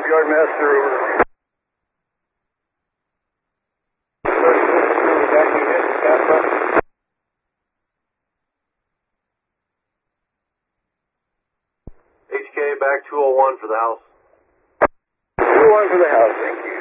Yardmaster, over. HK back 201 for the house. 201 for the house, thank you.